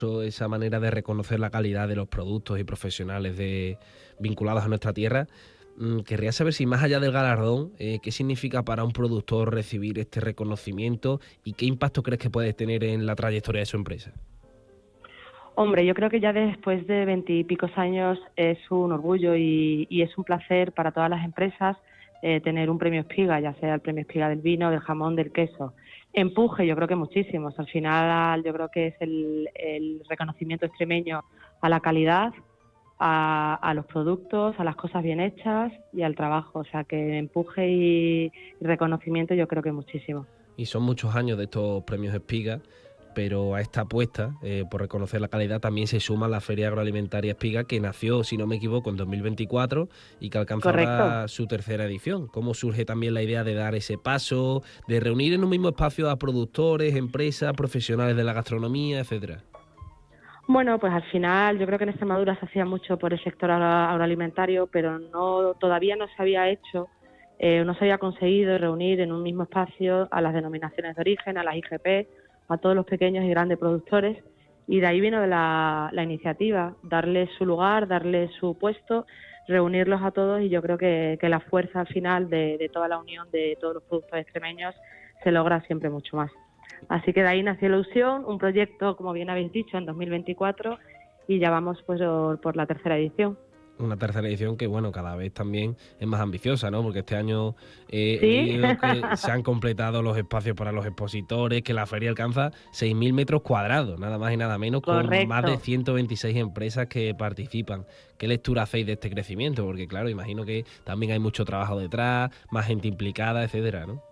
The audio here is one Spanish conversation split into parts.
esa manera de reconocer la calidad de los productos y profesionales vinculados a nuestra tierra. Querría saber si más allá del galardón, ¿qué significa para un productor recibir este reconocimiento y qué impacto crees que puede tener en la trayectoria de su empresa? Hombre, yo creo que ya después de 20 y picos años es un orgullo y es un placer para todas las empresas tener un premio Espiga, ya sea el premio Espiga del vino, del jamón, del queso. Empuje, yo creo que muchísimos. Al final, yo creo que es el reconocimiento extremeño a la calidad, a los productos, a las cosas bien hechas y al trabajo. O sea, que empuje y reconocimiento yo creo que muchísimo. Y son muchos años de estos premios Espiga, pero a esta apuesta por reconocer la calidad también se suma la Feria Agroalimentaria Espiga, que nació, si no me equivoco, en 2024 y que alcanza Correcto. ahora su tercera edición. ¿Cómo surge también la idea de dar ese paso, de reunir en un mismo espacio a productores, empresas, profesionales de la gastronomía, etcétera? Bueno, pues al final yo creo que en Extremadura se hacía mucho por el sector agroalimentario, pero todavía no se había hecho, no se había conseguido reunir en un mismo espacio a las denominaciones de origen, a las IGP, a todos los pequeños y grandes productores, y de ahí vino la iniciativa, darles su lugar, darles su puesto, reunirlos a todos, y yo creo que la fuerza al final de toda la unión de todos los productores extremeños se logra siempre mucho más. Así que de ahí nació Ilusión, un proyecto, como bien habéis dicho, en 2024 y ya vamos pues por la tercera edición. Una tercera edición que, bueno, cada vez también es más ambiciosa, ¿no? Porque este año he ¿Sí? leído que se han completado los espacios para los expositores, que la feria alcanza 6.000 metros cuadrados, nada más y nada menos, con más de Correcto. 126 empresas que participan. ¿Qué lectura hacéis de este crecimiento? Porque, claro, imagino que también hay mucho trabajo detrás, más gente implicada, etcétera, ¿no?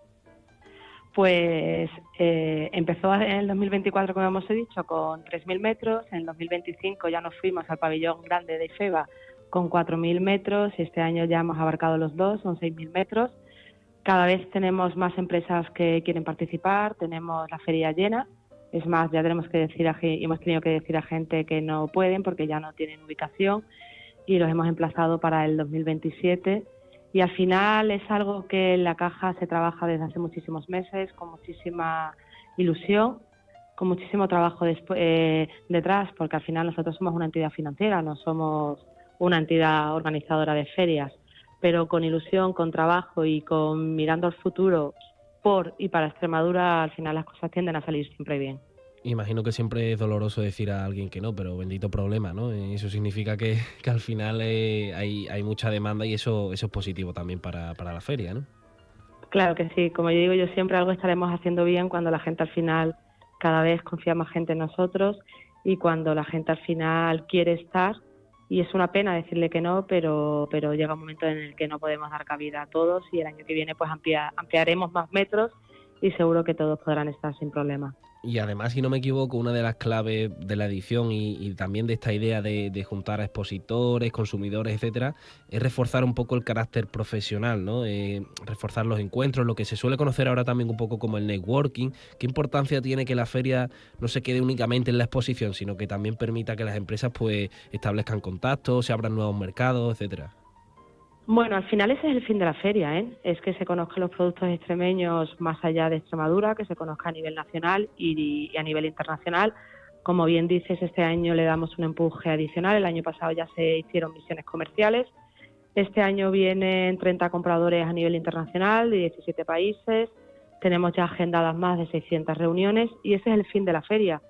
Pues empezó en el 2024, como hemos dicho, con 3.000 metros. En el 2025 ya nos fuimos al pabellón grande de IFEBA con 4.000 metros y este año ya hemos abarcado los dos, son 6.000 metros. Cada vez tenemos más empresas que quieren participar, tenemos la feria llena. Es más, ya tenemos que decir hemos tenido que decir a gente que no pueden porque ya no tienen ubicación y los hemos emplazado para el 2027. Y al final es algo que en la caja se trabaja desde hace muchísimos meses, con muchísima ilusión, con muchísimo trabajo detrás, porque al final nosotros somos una entidad financiera, no somos una entidad organizadora de ferias, pero con ilusión, con trabajo y con mirando al futuro por y para Extremadura, al final las cosas tienden a salir siempre bien. Imagino que siempre es doloroso decir a alguien que no, pero bendito problema, ¿no? Eso significa que al final hay mucha demanda y eso es positivo también para la feria, ¿no? Claro que sí, como yo digo, yo siempre algo estaremos haciendo bien cuando la gente al final cada vez confía más gente en nosotros y cuando la gente al final quiere estar, y es una pena decirle que no, pero llega un momento en el que no podemos dar cabida a todos y el año que viene pues ampliaremos más metros y seguro que todos podrán estar sin problema. Y además, si no me equivoco, una de las claves de la edición y también de esta idea de juntar a expositores, consumidores, etcétera, es reforzar un poco el carácter profesional, ¿no? Reforzar los encuentros, lo que se suele conocer ahora también un poco como el networking. ¿Qué importancia tiene que la feria no se quede únicamente en la exposición, sino que también permita que las empresas pues establezcan contactos, se abran nuevos mercados, etcétera? Bueno, al final ese es el fin de la feria, ¿eh? Es que se conozcan los productos extremeños más allá de Extremadura, que se conozca a nivel nacional y a nivel internacional. Como bien dices, este año le damos un empuje adicional. El año pasado ya se hicieron misiones comerciales. Este año vienen 30 compradores a nivel internacional de 17 países. Tenemos ya agendadas más de 600 reuniones y ese es el fin de la feria.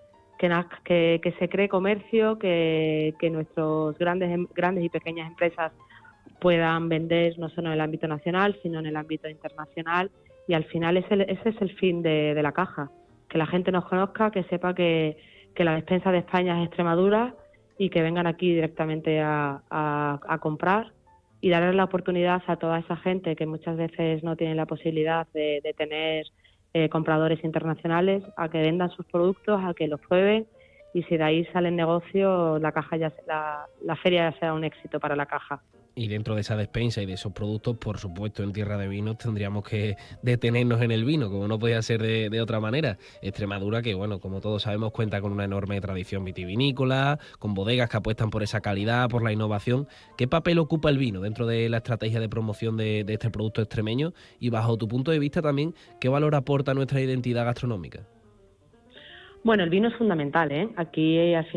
Que se cree comercio, que nuestros grandes y pequeñas empresas puedan vender no solo en el ámbito nacional, sino en el ámbito internacional. Y al final ese es el fin de la caja, que la gente nos conozca, que sepa que la despensa de España es Extremadura y que vengan aquí directamente a comprar y darles la oportunidad a toda esa gente que muchas veces no tiene la posibilidad de tener compradores internacionales, a que vendan sus productos, a que los prueben, y si de ahí sale el negocio, la feria ya será un éxito para la caja. Y dentro de esa despensa y de esos productos, por supuesto, en Tierra de Vinos tendríamos que detenernos en el vino, como no podía ser de otra manera. Extremadura, que bueno, como todos sabemos, cuenta con una enorme tradición vitivinícola, con bodegas que apuestan por esa calidad, por la innovación. ¿Qué papel ocupa el vino dentro de la estrategia de promoción de este producto extremeño? Y bajo tu punto de vista también, ¿qué valor aporta a nuestra identidad gastronómica? Bueno, el vino es fundamental, ¿eh? Aquí al